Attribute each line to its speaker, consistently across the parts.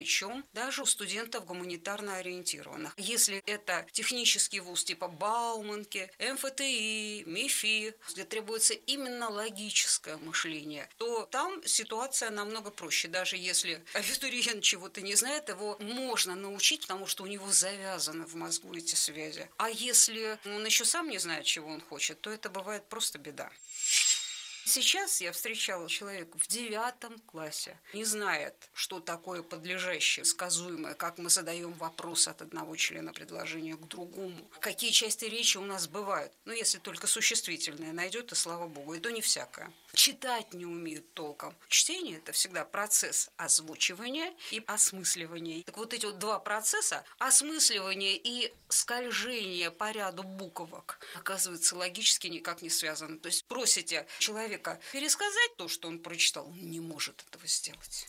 Speaker 1: Причем даже у студентов гуманитарно ориентированных. Если это технический вуз типа Бауманки, МФТИ, МИФИ, где требуется именно логическое мышление, то там ситуация намного проще. Даже если абитуриент чего-то не знает, его можно научить, потому что у него завязаны в мозгу эти связи. А если он еще сам не знает, чего он хочет, то это бывает просто беда. Сейчас я встречала человека в 9 классе, не знает, что такое подлежащее, сказуемое, как мы задаем вопрос от одного члена предложения к другому, какие части речи у нас бывают. Ну, если только существительное найдет, и слава богу, и то не всякое. Читать не умеют толком. Чтение – это всегда процесс озвучивания и осмысливания. Так вот эти вот два процесса, осмысливание и скольжение по ряду буквок, оказывается, логически никак не связаны. То есть просите человека пересказать то, что он прочитал, он не может этого сделать.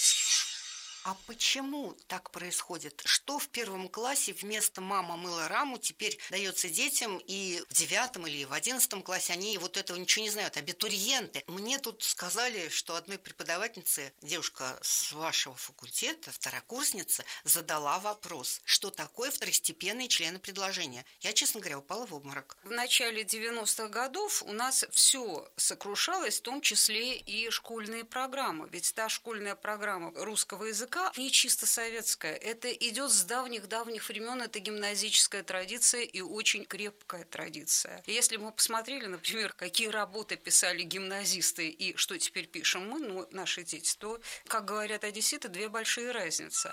Speaker 2: А почему так происходит? Что в 1 классе вместо «мама мыла раму» теперь дается детям, и в 9 или в 11 классе они вот этого ничего не знают? Абитуриенты. Мне тут сказали, что одной преподавательнице, девушка с вашего факультета, второкурсница, задала вопрос, что такое второстепенные члены предложения. Я, честно говоря, упала в обморок.
Speaker 1: В начале 90-х годов у нас все сокрушалось, в том числе и школьные программы. Ведь та школьная программа русского языка не чисто советская. Это идет с давних-давних времен. Это гимназическая традиция и очень крепкая традиция. И если мы посмотрели, например, какие работы писали гимназисты и что теперь пишем мы, наши дети, то, как говорят одесситы, две большие разницы.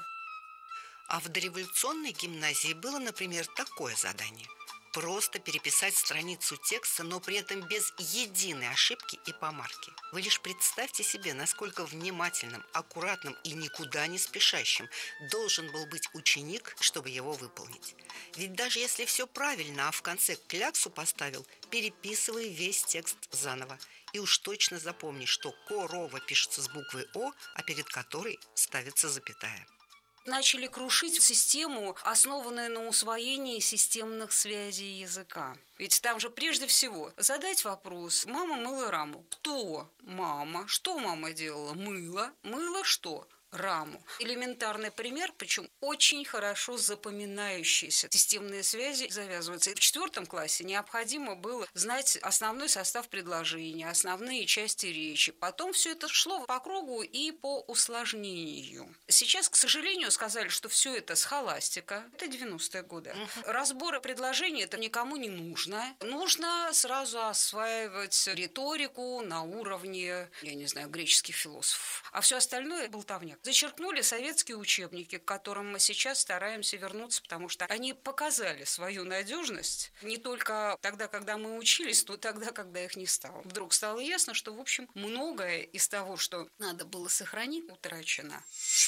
Speaker 2: А в дореволюционной гимназии было, например, такое задание. Просто переписать страницу текста, но при этом без единой ошибки и помарки. Вы лишь представьте себе, насколько внимательным, аккуратным и никуда не спешащим должен был быть ученик, чтобы его выполнить. Ведь даже если все правильно, а в конце кляксу поставил, переписывай весь текст заново. И уж точно запомни, что корова пишется с буквой «О», а перед которой ставится запятая.
Speaker 1: Начали крушить систему, основанную на усвоении системных связей языка. Ведь там же прежде всего задать вопрос: мама мыла раму. Кто мама? Что мама делала? Мыла. Мыла что? Раму. Элементарный пример, причем очень хорошо запоминающиеся. Системные связи завязываются. И в 4 классе необходимо было знать основной состав предложения, основные части речи. Потом все это шло по кругу и по усложнению. Сейчас, к сожалению, сказали, что все это схоластика. Это 90-е годы. Разборы предложений это никому не нужно. Нужно сразу осваивать риторику на уровне, я не знаю, греческих философов. А все остальное – болтовня. Зачеркнули советские учебники, к которым мы сейчас стараемся вернуться, потому что они показали свою надежность не только тогда, когда мы учились, но тогда, когда их не стало. Вдруг стало ясно, что, в общем, многое из того, что надо было сохранить, утрачено.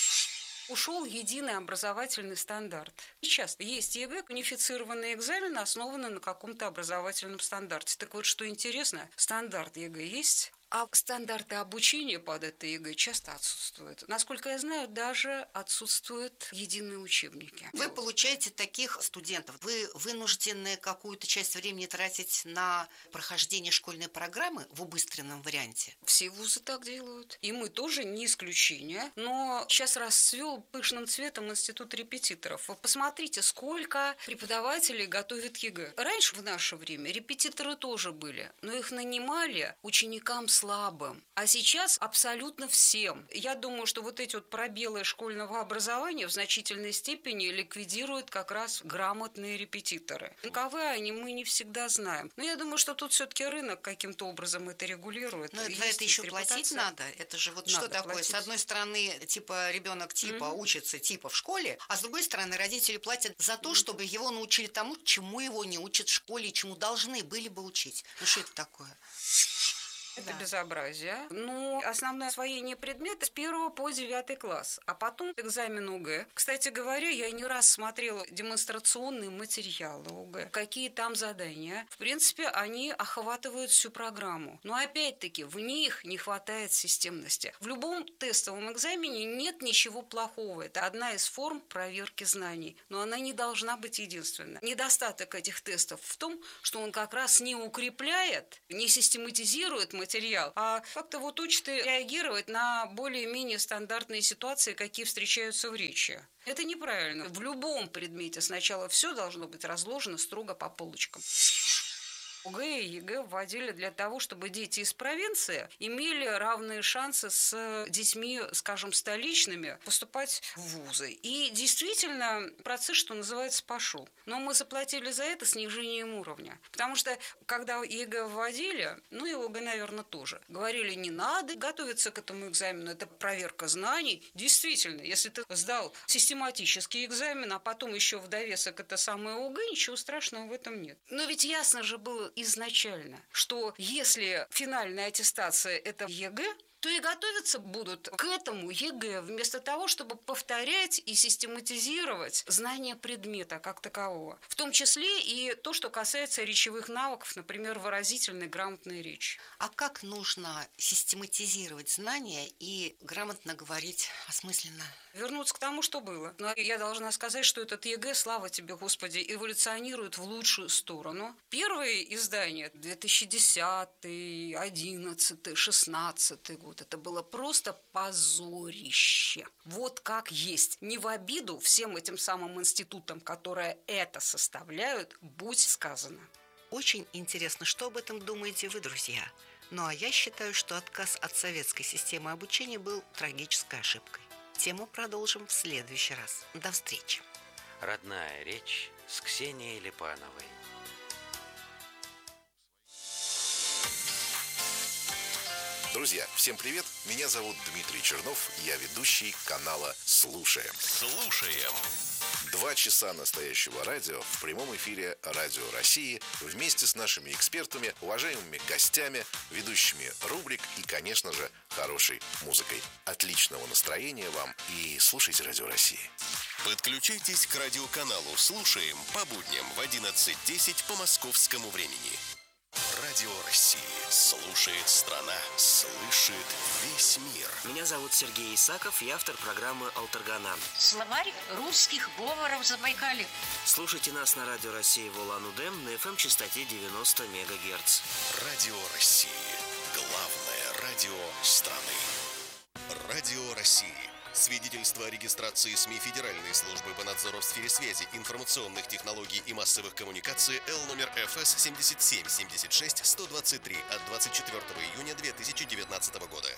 Speaker 1: Ушел единый образовательный стандарт. Сейчас есть ЕГЭ, унифицированные экзамены, основаны на каком-то образовательном стандарте. Так вот, что интересно, стандарт ЕГЭ есть, а стандарты обучения под это ЕГЭ часто отсутствуют. Насколько я знаю, даже отсутствуют единые учебники.
Speaker 2: Вы получаете таких студентов. Вы вынуждены какую-то часть времени тратить на прохождение школьной программы в убыстренном варианте?
Speaker 1: Все вузы так делают. И мы тоже не исключение. Но сейчас расцвел пышным цветом институт репетиторов. Вы посмотрите, сколько преподавателей готовят ЕГЭ. Раньше, в наше время, репетиторы тоже были, но их нанимали ученикам слабым. А сейчас абсолютно всем. Я думаю, что вот эти вот пробелы школьного образования в значительной степени ликвидируют как раз грамотные репетиторы. Каковы они, мы не всегда знаем. Но я думаю, что тут все-таки рынок каким-то образом это регулирует.
Speaker 2: Но за это еще платить надо. Это же вот надо что такое? Платить. С одной стороны, типа ребенок учится типа в школе, а с другой стороны, родители платят за то, чтобы его научили тому, чему его не учат в школе и чему должны были бы учить. Ну что это такое?
Speaker 1: Это безобразие. Ну, основное освоение предмета с 1 по 9 класс, а потом экзамен ОГЭ. Кстати говоря, я не раз смотрела демонстрационные материалы ОГЭ, какие там задания. В принципе, они охватывают всю программу. Но опять-таки, в них не хватает системности. В любом тестовом экзамене нет ничего плохого. Это одна из форм проверки знаний. Но она не должна быть единственной. Недостаток этих тестов в том, что он как раз не укрепляет, не систематизирует материал, материал, а как-то вот учат реагировать на более-менее стандартные ситуации, какие встречаются в речи. Это неправильно. В любом предмете сначала все должно быть разложено строго по полочкам. ОГЭ и ЕГЭ вводили для того, чтобы дети из провинции имели равные шансы с детьми, скажем, столичными, поступать в вузы. И действительно процесс, что называется, пошел. Но мы заплатили за это снижением уровня. Потому что, когда ЕГЭ вводили, и ОГЭ, наверное, тоже, говорили, не надо готовиться к этому экзамену, это проверка знаний. Действительно, если ты сдал систематический экзамен, а потом еще в довесок это самое ОГЭ, ничего страшного в этом нет. Но ведь ясно же было изначально, что если финальная аттестация – это ЕГЭ, то и готовиться будут к этому ЕГЭ, вместо того, чтобы повторять и систематизировать знания предмета как такового. В том числе и то, что касается речевых навыков, например, выразительной, грамотной речи.
Speaker 2: А как нужно систематизировать знания и грамотно говорить осмысленно?
Speaker 1: Вернуться к тому, что было. Но я должна сказать, что этот ЕГЭ, слава тебе, Господи, эволюционирует в лучшую сторону. Первые издания 2010, 2011, 2016 год. Это было просто позорище. Вот как есть. Не в обиду всем этим самым институтам, которые это составляют, будь сказано.
Speaker 2: Очень интересно, что об этом думаете вы, друзья. Ну а я считаю, что отказ от советской системы обучения был трагической ошибкой. Тему продолжим в следующий раз. До встречи.
Speaker 3: Родная речь с Ксенией Липановой.
Speaker 4: Друзья, всем привет! Меня зовут Дмитрий Чернов, я ведущий канала «Слушаем».
Speaker 5: Слушаем.
Speaker 4: 2 часа настоящего радио в прямом эфире Радио России вместе с нашими экспертами, уважаемыми гостями, ведущими рубрик и, конечно же, хорошей музыкой. Отличного настроения вам и слушайте Радио России.
Speaker 5: Подключайтесь к радиоканалу «Слушаем» по будням в 11:10 по московскому времени. Радио России. Слушает страна. Слышит весь мир.
Speaker 6: Меня зовут Сергей Исаков, я автор программы «Алтаргана».
Speaker 7: Словарь русских говоров Забайкалья.
Speaker 6: Слушайте нас на Радио России в Улан-Удэ на FM-частоте 90 МГц.
Speaker 5: Радио России. Главное радио страны. Радио России. Свидетельство о регистрации СМИ Федеральной службы по надзору в сфере связи, информационных технологий и массовых коммуникаций Л номер ФС 77-76-123 от 24 июня 2019 года.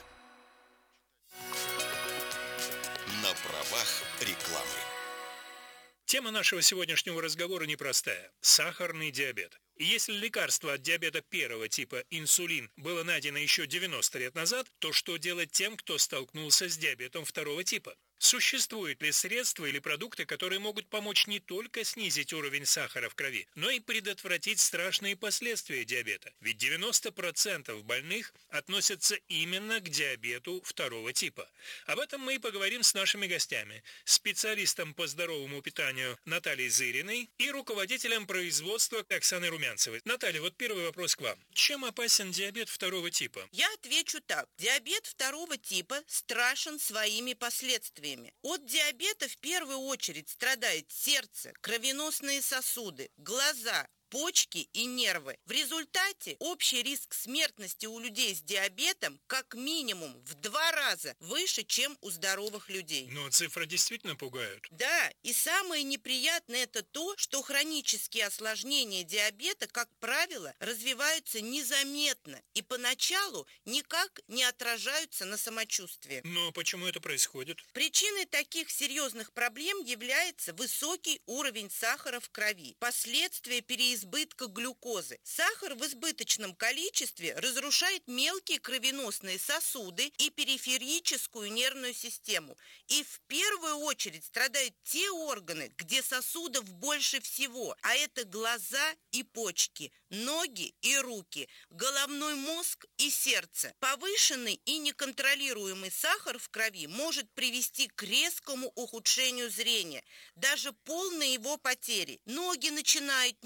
Speaker 5: На правах рекламы.
Speaker 8: Тема нашего сегодняшнего разговора непростая – сахарный диабет. И если лекарство от диабета первого типа инсулин было найдено еще 90 лет назад, то что делать тем, кто столкнулся с диабетом второго типа? Существуют ли средства или продукты, которые могут помочь не только снизить уровень сахара в крови, но и предотвратить страшные последствия диабета? Ведь 90% больных относятся именно к диабету второго типа. Об этом мы и поговорим с нашими гостями. Специалистом по здоровому питанию Натальей Зыриной и руководителем производства Оксаной Румянцевой. Наталья, вот первый вопрос к вам. Чем опасен диабет второго типа?
Speaker 9: Я отвечу так. Диабет второго типа страшен своими последствиями. От диабета в первую очередь страдает сердце, кровеносные сосуды, глаза, почки и нервы. В результате общий риск смертности у людей с диабетом как минимум в 2 раза выше, чем у здоровых людей.
Speaker 8: Но цифры действительно пугают.
Speaker 9: Да, и самое неприятное это то, что хронические осложнения диабета, как правило, развиваются незаметно и поначалу никак не отражаются на самочувствии.
Speaker 8: Но почему это происходит?
Speaker 9: Причиной таких серьезных проблем является высокий уровень сахара в крови, последствия переизбытка глюкозы. Сахар в избыточном количестве разрушает мелкие кровеносные сосуды и периферическую нервную систему. И в первую очередь страдают те органы, где сосудов больше всего, а это глаза и почки, ноги и руки, головной мозг и сердце. Повышенный и неконтролируемый сахар в крови может привести к резкому ухудшению зрения, даже полной его потери. Ноги начинают неметь,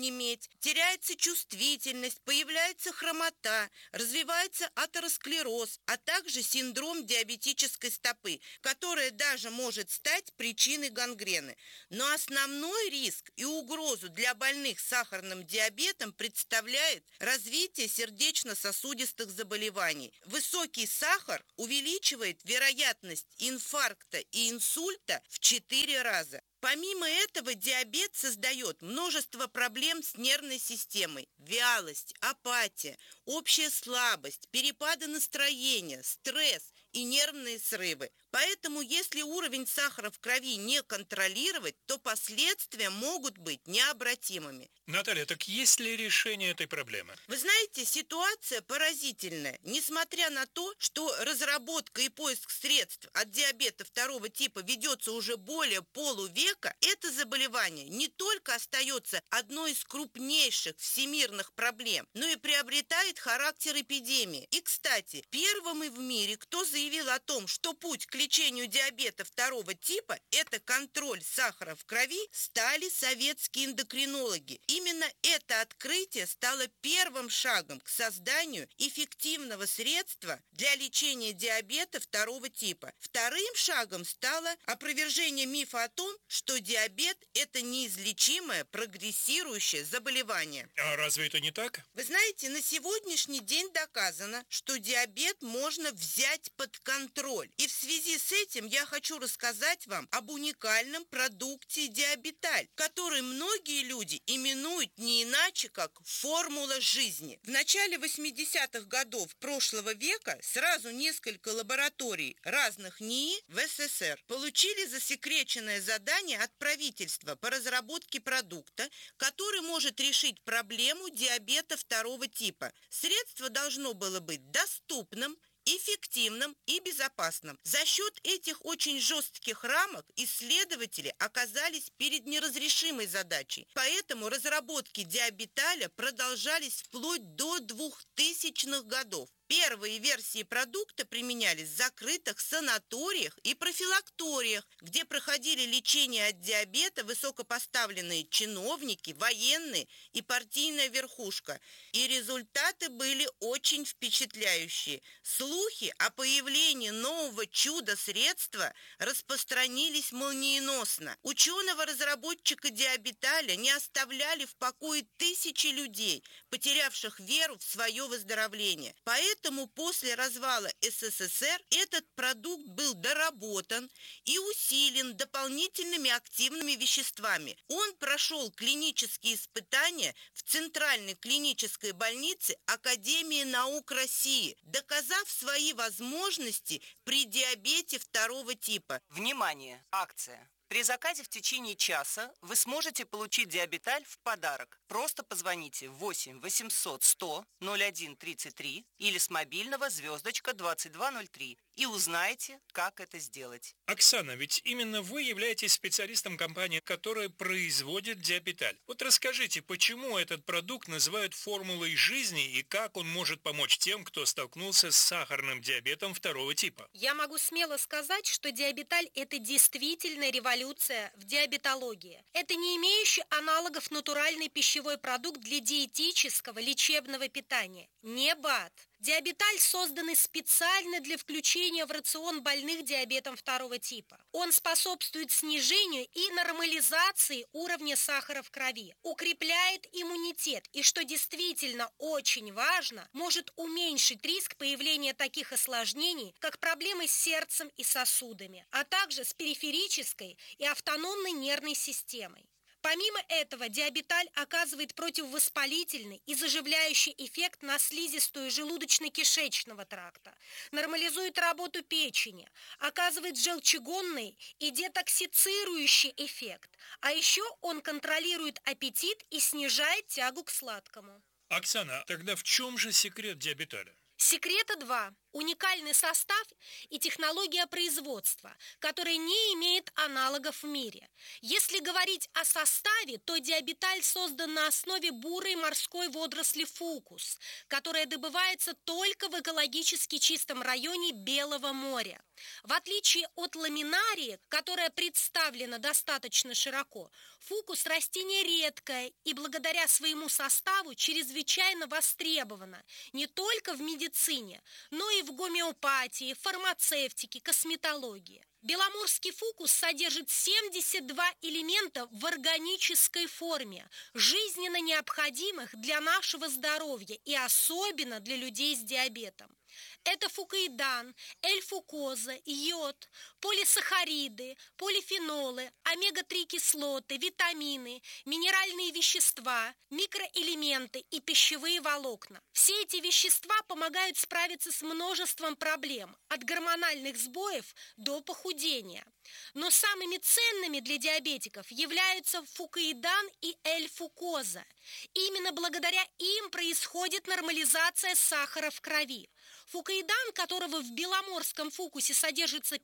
Speaker 9: слабость, теряется чувствительность, появляется хромота, развивается атеросклероз, а также синдром диабетической стопы, которая даже может стать причиной гангрены. Но основной риск и угрозу для больных с сахарным диабетом представляет развитие сердечно-сосудистых заболеваний. Высокий сахар увеличивает вероятность инфаркта и инсульта в 4 раза. Помимо этого, диабет создает множество проблем с нервной системой: вялость, апатия, общая слабость, перепады настроения, стресс и нервные срывы. Поэтому, если уровень сахара в крови не контролировать, то последствия могут быть необратимыми.
Speaker 8: Наталья, так есть ли решение этой проблемы?
Speaker 9: Вы знаете, ситуация поразительная. Несмотря на то, что разработка и поиск средств от диабета 2 типа ведется уже более полувека, это заболевание не только остается одной из крупнейших всемирных проблем, но и приобретает характер эпидемии. И, кстати, первым в мире, кто заявил о том, что путь к лечению диабета 2 типа – это контроль сахара в крови, стали советские эндокринологи. Именно это открытие стало первым шагом к созданию эффективного средства для лечения диабета 2 типа. Вторым шагом стало опровержение мифа о том, что диабет – это неизлечимое прогрессирующее заболевание.
Speaker 8: А разве это не так?
Speaker 9: Вы знаете, на сегодняшний день доказано, что диабет можно взять под контроль. И в связи с этим я хочу рассказать вам об уникальном продукте Диабеталь, который многие люди именуют не иначе, как формула жизни. В начале 80-х годов прошлого века сразу несколько лабораторий разных НИИ в СССР получили засекреченное задание от правительства по разработке продукта, который может решить проблему диабета 2 типа. Средство должно было быть доступным, эффективным и безопасным. За счет этих очень жестких рамок исследователи оказались перед неразрешимой задачей. Поэтому разработки Диабеталя продолжались вплоть до 2000-х годов. Первые версии продукта применялись в закрытых санаториях и профилакториях, где проходили лечение от диабета высокопоставленные чиновники, военные и партийная верхушка. И результаты были очень впечатляющие. Слухи о появлении нового чудо-средства распространились молниеносно. Ученого-разработчика Диабеталя не оставляли в покое тысячи людей, потерявших веру в свое выздоровление. Поэтому после развала СССР этот продукт был доработан и усилен дополнительными активными веществами. Он прошел клинические испытания в Центральной клинической больнице Академии наук России, доказав свои возможности при диабете 2 типа.
Speaker 10: Внимание! Акция! При заказе в течение часа вы сможете получить Диабеталь в подарок. Просто позвоните 8 800 100 01 33 или с мобильного звездочка 2203 и узнаете, как это сделать.
Speaker 8: Оксана, ведь именно вы являетесь специалистом компании, которая производит Диабеталь. Вот расскажите, почему этот продукт называют формулой жизни и как он может помочь тем, кто столкнулся с сахарным диабетом 2 типа?
Speaker 11: Я могу смело сказать, что Диабеталь – это действительно революция в диабетологии. Это не имеющий аналогов натуральный пищевой продукт для диетического лечебного питания. Не БАД. Диабеталь создан специально для включения в рацион больных диабетом 2 типа. Он способствует снижению и нормализации уровня сахара в крови, укрепляет иммунитет и, что действительно очень важно, может уменьшить риск появления таких осложнений, как проблемы с сердцем и сосудами, а также с периферической и автономной нервной системой. Помимо этого, Диабеталь оказывает противовоспалительный и заживляющий эффект на слизистую желудочно-кишечного тракта, нормализует работу печени, оказывает желчегонный и детоксицирующий эффект, а еще он контролирует аппетит и снижает тягу к сладкому.
Speaker 8: Оксана, тогда в чем же секрет Диабеталя?
Speaker 11: Секрета 2. уникальный состав и технология производства, которая не имеет аналогов в мире. Если говорить о составе, то диабеталь создан на основе бурой морской водоросли фукус, которая добывается только в экологически чистом районе Белого моря. В отличие от ламинарии, которая представлена достаточно широко, фукус – растение редкое и благодаря своему составу чрезвычайно востребовано не только в медицине, но и в гомеопатии, фармацевтике, косметологии. Беломорский фукус содержит 72 элемента в органической форме, жизненно необходимых для нашего здоровья и особенно для людей с диабетом. Это фукоидан, L-фукоза, йод, полисахариды, полифенолы, омега-3 кислоты, витамины, минеральные вещества, микроэлементы и пищевые волокна. Все эти вещества помогают справиться с множеством проблем, от гормональных сбоев до похудения. Но самыми ценными для диабетиков являются фукоидан и L-фукоза. Именно благодаря им происходит нормализация сахара в крови. Фукоидан, которого в беломорском фукусе содержится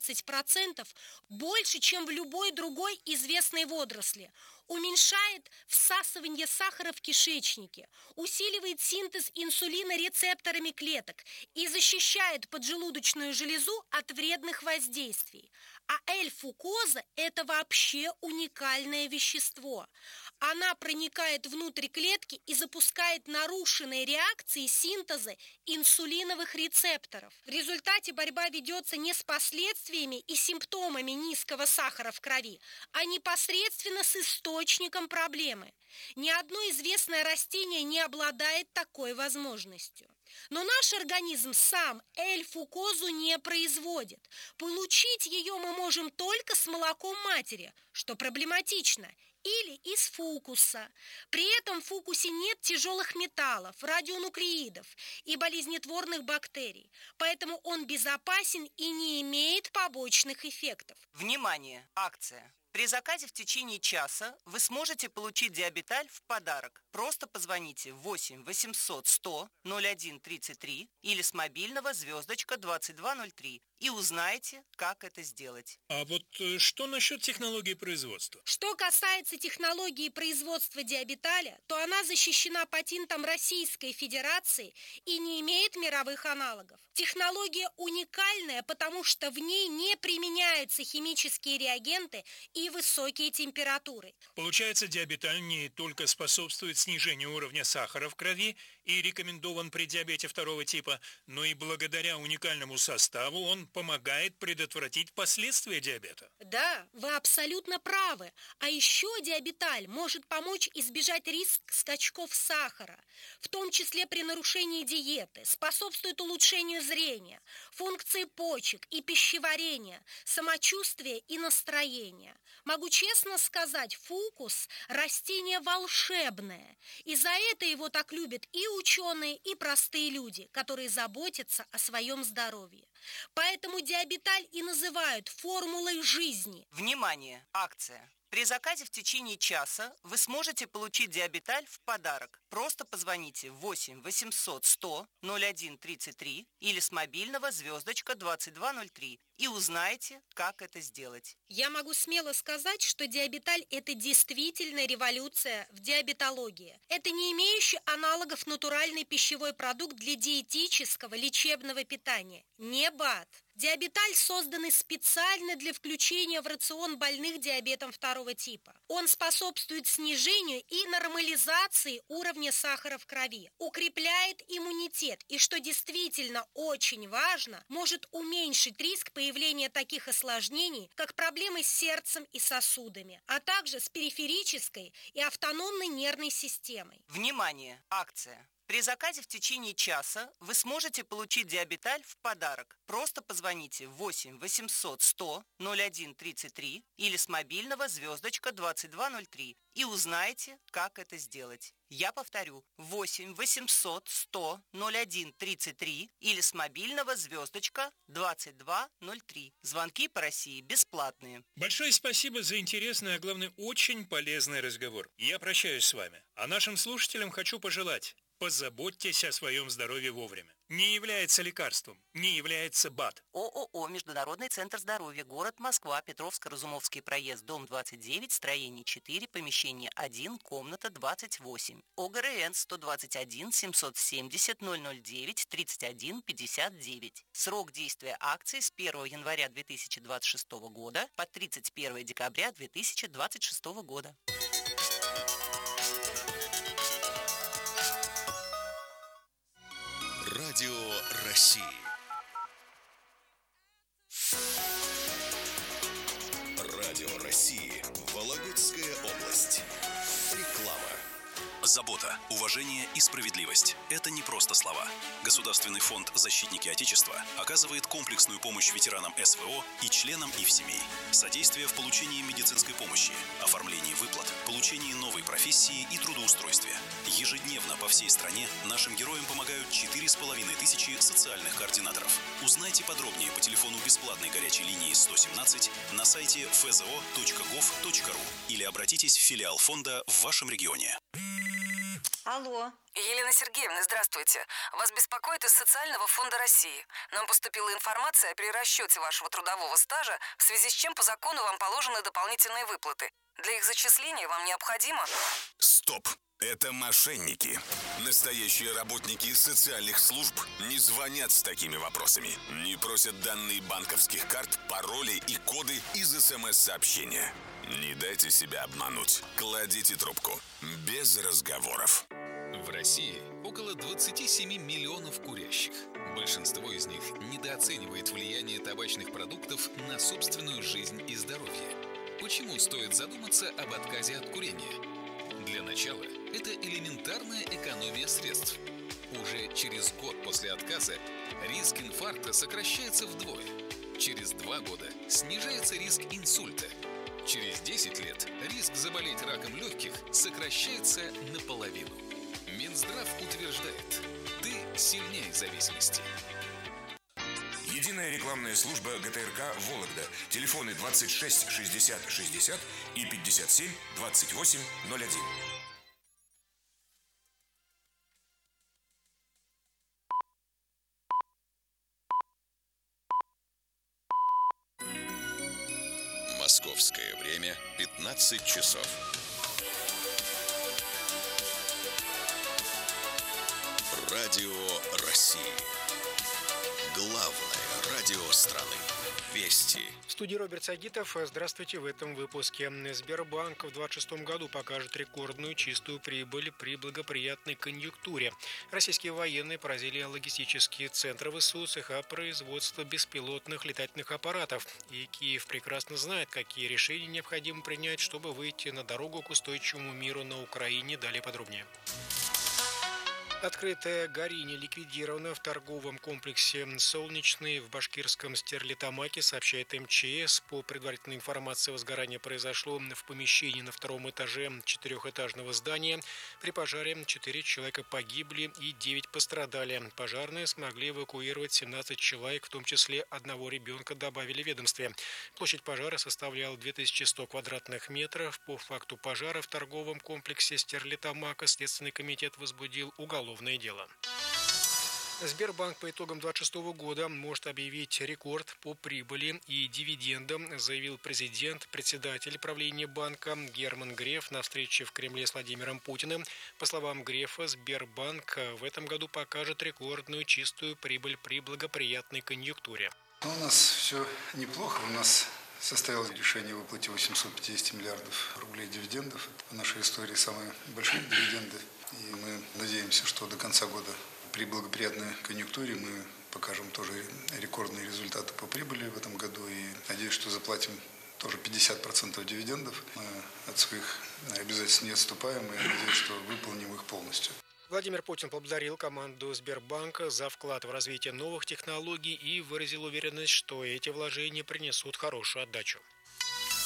Speaker 11: 15%, больше, чем в любой другой известной водоросли, уменьшает всасывание сахара в кишечнике, усиливает синтез инсулина рецепторами клеток и защищает поджелудочную железу от вредных воздействий. А L-фукоза – это вообще уникальное вещество. Она проникает внутрь клетки и запускает нарушенные реакции синтеза инсулиновых рецепторов. В результате борьба ведется не с последствиями и симптомами низкого сахара в крови, а непосредственно с источником проблемы. Ни одно известное растение не обладает такой возможностью. Но наш организм сам L-фукозу не производит. Получить ее мы можем только с молоком матери, что проблематично, или из фукуса. При этом в фукусе нет тяжелых металлов, радионуклеидов и болезнетворных бактерий, поэтому он безопасен и не имеет побочных эффектов.
Speaker 10: Внимание! Акция! При заказе в течение часа вы сможете получить диабеталь в подарок. Просто позвоните 8 800 100 01 33 или с мобильного звездочка 2203 и узнаете, как это сделать.
Speaker 8: А вот что насчет технологии производства?
Speaker 11: Что касается технологии производства диабеталя, то она защищена патентом Российской Федерации и не имеет мировых аналогов. Технология уникальная, потому что в ней не применяются химические реагенты и высокие температуры.
Speaker 8: Получается, диабеталь не только способствует снижению уровня сахара в крови и рекомендован при диабете второго типа, но и благодаря уникальному составу он помогает предотвратить последствия диабета.
Speaker 11: Да, вы абсолютно правы. А еще диабеталь может помочь избежать риск скачков сахара, в том числе при нарушении диеты, способствует улучшению зрения, функции почек и пищеварения, самочувствия и настроения. Могу честно сказать, фукус – растение волшебное. И за это его так любят и ученые, и простые люди, которые заботятся о своем здоровье. Поэтому диабеталь и называют формулой жизни.
Speaker 10: Внимание! Акция! При заказе в течение часа вы сможете получить диабеталь в подарок. Просто позвоните 8 800 100 01 33 или с мобильного звездочка 2203 и узнаете, как это сделать.
Speaker 11: Я могу смело сказать, что диабеталь – это действительно революция в диабетологии. Это не имеющий аналогов натуральный пищевой продукт для диетического лечебного питания. Не БАД. Диабеталь создан специально для включения в рацион больных диабетом второго типа. Он способствует снижению и нормализации уровня сахара в крови, укрепляет иммунитет и, что действительно очень важно, может уменьшить риск появления таких осложнений, как проблемы с сердцем и сосудами, а также с периферической и автономной нервной системой.
Speaker 10: Внимание! Акция! При заказе в течение часа вы сможете получить диабеталь в подарок. Просто позвоните 8 800 100 01 33 или с мобильного звездочка 2203 и узнаете, как это сделать. Я повторю, 8 800 100 01 33 или с мобильного звездочка 2203. Звонки по России бесплатные.
Speaker 8: Большое спасибо за интересный, а главное, очень полезный разговор. Я прощаюсь с вами. А нашим слушателям хочу пожелать: позаботьтесь о своем здоровье вовремя. Не является лекарством, не является БАД.
Speaker 10: ООО «Международный центр здоровья», город Москва, Петровско-Разумовский проезд, дом 29, строение 4, помещение 1, комната 28. ОГРН 121 770 009 31 59. Срок действия акции с 1 января 2026 года по 31 декабря 2026 года.
Speaker 5: Радио России. Радио России. Вологодская область. Реклама.
Speaker 12: Забота, уважение и справедливость – это не просто слова. Государственный фонд «Защитники Отечества» оказывает комплексную помощь ветеранам СВО и членам их семей. Содействие в получении медицинской помощи, оформлении выплат, получении новой профессии и трудоустройстве. Ежедневно по всей стране нашим героям помогают 4500 социальных координаторов. Узнайте подробнее по телефону бесплатной горячей линии 117 на сайте fzo.gov.ru или обратитесь в филиал фонда в вашем регионе.
Speaker 13: Алло. Елена Сергеевна, здравствуйте. Вас беспокоит из Социального фонда России. Нам поступила информация о перерасчете вашего трудового стажа, в связи с чем по закону вам положены дополнительные выплаты. Для их зачисления вам необходимо...
Speaker 14: Стоп! Это мошенники. Настоящие работники социальных служб не звонят с такими вопросами. Не просят данные банковских карт, пароли и коды из СМС-сообщения. Не дайте себя обмануть. Кладите трубку. Без разговоров.
Speaker 15: В России около 27 миллионов курящих. Большинство из них недооценивает влияние табачных продуктов на собственную жизнь и здоровье. Почему стоит задуматься об отказе от курения? Для начала, это элементарная экономия средств. Уже через год после отказа риск инфаркта сокращается вдвое. Через 2 года снижается риск инсульта. Через 10 лет риск заболеть раком легких сокращается наполовину. Минздрав утверждает, ты сильнее зависимости.
Speaker 16: Единая рекламная служба ГТРК «Вологда». Телефоны 26 60 60 и 57 28 01.
Speaker 5: Московское время 15 часов. Радио России. Главное радио страны. Вести.
Speaker 17: В студии Роберт Сагитов. Здравствуйте. В этом выпуске. Сбербанк в 2026 году покажет рекордную чистую прибыль при благоприятной конъюнктуре. Российские военные поразили логистические центры ВСУ, цеха производства беспилотных летательных аппаратов. И Киев прекрасно знает, какие решения необходимо принять, чтобы выйти на дорогу к устойчивому миру на Украине. Далее подробнее. Открытое горение ликвидировано в торговом комплексе «Солнечный» в башкирском Стерлитамаке, сообщает МЧС. По предварительной информации, возгорание произошло в помещении на 2-м этаже 4-этажного здания. При пожаре 4 человека погибли и 9 пострадали. Пожарные смогли эвакуировать 17 человек, в том числе 1 ребенка, добавили в ведомстве. Площадь пожара составляла 2100 квадратных метров. По факту пожара в торговом комплексе Стерлитамака Следственный комитет возбудил уголовное дело. Сбербанк по итогам 2026 года может объявить рекорд по прибыли и дивидендам, заявил председатель правления банка Герман Греф на встрече в Кремле с Владимиром Путиным. По словам Грефа, Сбербанк в этом году покажет рекордную чистую прибыль при благоприятной конъюнктуре.
Speaker 18: У нас все неплохо. У нас состоялось решение о выплате 850 миллиардов рублей дивидендов. Это в нашей истории самые большие дивиденды. И мы надеемся, что до конца года при благоприятной конъюнктуре мы покажем тоже рекордные результаты по прибыли в этом году. И надеюсь, что заплатим тоже 50% дивидендов. Мы от своих обязательств не отступаем, и я надеюсь, что выполним их полностью.
Speaker 17: Владимир Путин поблагодарил команду Сбербанка за вклад в развитие новых технологий и выразил уверенность, что эти вложения принесут хорошую отдачу.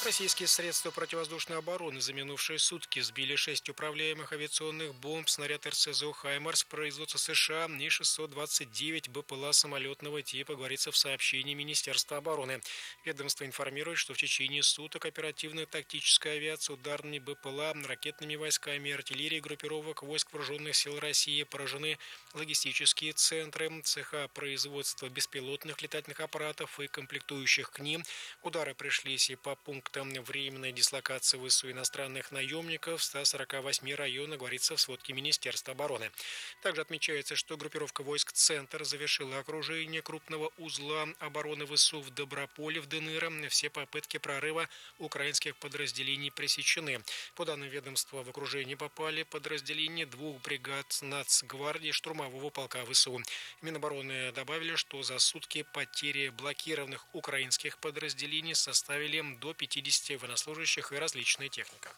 Speaker 17: Российские средства противовоздушной обороны за минувшие сутки сбили 6 управляемых авиационных бомб, снаряд РСЗО «Хаймарс» производства США и 629 БПЛА самолетного типа, говорится в сообщении Министерства обороны. Ведомство информирует, что в течение суток оперативная тактическая авиация, ударными БПЛА, ракетными войсками и артиллерией группировок войск вооруженных сил России поражены логистические центры, цеха производства беспилотных летательных аппаратов и комплектующих к ним. Удары пришлись и по пунктам временной дислокации ВСУ иностранных наемников в 148 районах, говорится в сводке Министерства обороны. Также отмечается, что группировка войск «Центр» завершила окружение крупного узла обороны ВСУ в Доброполе в ДНР. Все попытки прорыва украинских подразделений пресечены. По данным ведомства, в окружение попали подразделения 2 бригад Нацгвардии штурмового полка ВСУ. Минобороны добавили, что за сутки потери блокированных украинских подразделений составили до 50 военнослужащих и различная техника.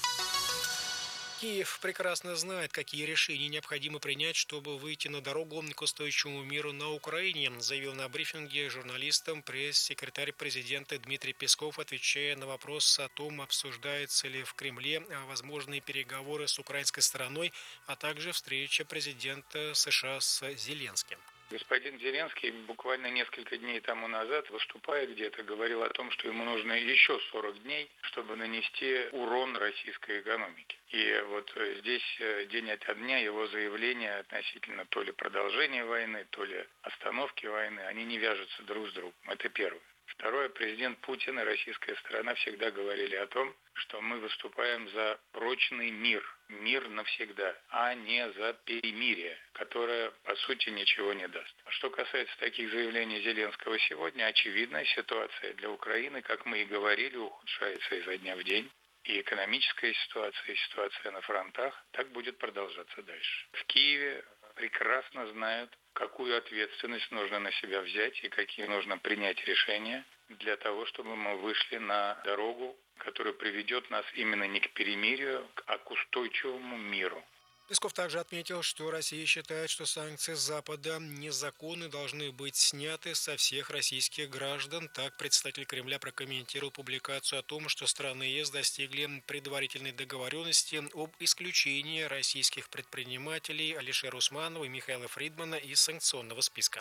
Speaker 17: Киев прекрасно знает, какие решения необходимо принять, чтобы выйти на дорогу к устойчивому миру на Украине, заявил на брифинге журналистам пресс-секретарь президента Дмитрий Песков, отвечая на вопрос о том, обсуждаются ли в Кремле возможные переговоры с украинской стороной, а также встреча президента США с Зеленским.
Speaker 19: Господин Зеленский буквально несколько дней тому назад, выступая где-то, говорил о том, что ему нужно еще 40 дней, чтобы нанести урон российской экономике. И вот здесь день ото дня его заявления относительно то ли продолжения войны, то ли остановки войны, они не вяжутся друг с другом. Это первое. Второе, президент Путин и российская сторона всегда говорили о том, что мы выступаем за прочный мир навсегда, а не за перемирие, которое, по сути, ничего не даст. Что касается таких заявлений Зеленского сегодня, очевидная ситуация для Украины, как мы и говорили, ухудшается изо дня в день. И экономическая ситуация, и ситуация на фронтах так будет продолжаться дальше. В Киеве прекрасно знают, какую ответственность нужно на себя взять и какие нужно принять решения для того, чтобы мы вышли на дорогу, которая приведет нас именно не к перемирию, а к устойчивому миру.
Speaker 17: Песков также отметил, что Россия считает, что санкции Запада незаконны, должны быть сняты со всех российских граждан. Так представитель Кремля прокомментировал публикацию о том, что страны ЕС достигли предварительной договоренности об исключении российских предпринимателей Алишера Усманова и Михаила Фридмана из санкционного списка.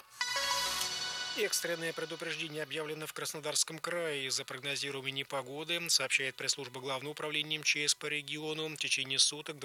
Speaker 17: Экстренное предупреждение объявлено в Краснодарском крае из-за прогнозируемой непогоды, сообщает пресс-служба Главного управления МЧС по региону. В течение суток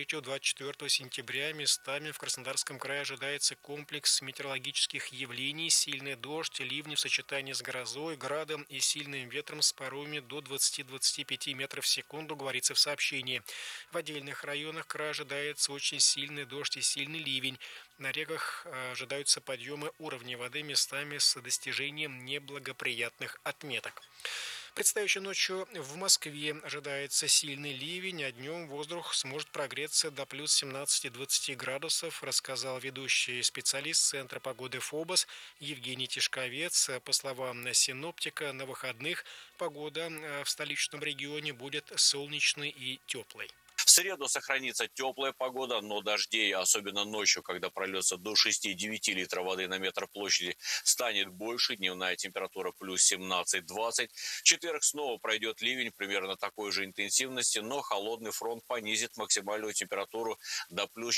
Speaker 17: 23-24 сентября местами в Краснодарском крае ожидается комплекс метеорологических явлений, сильный дождь, ливни в сочетании с грозой, градом и сильным ветром с порывами до 20-25 метров в секунду, говорится в сообщении. В отдельных районах края ожидается очень сильный дождь и сильный ливень. На реках ожидаются подъемы уровня воды местами с достижением неблагоприятных отметок. Предстоящей ночью в Москве ожидается сильный ливень, а днем воздух сможет прогреться до плюс 17-20 градусов, рассказал ведущий специалист Центра погоды ФОБОС Евгений Тишковец. По словам синоптика, на выходных погода в столичном регионе будет солнечной и теплой.
Speaker 20: В среду сохранится теплая погода, но дождей, особенно ночью, когда прольется до 6-9 литров воды на метр площади, станет больше. Дневная температура плюс 17-20. В четверг снова пройдет ливень примерно такой же интенсивности, но холодный фронт понизит максимальную температуру до плюс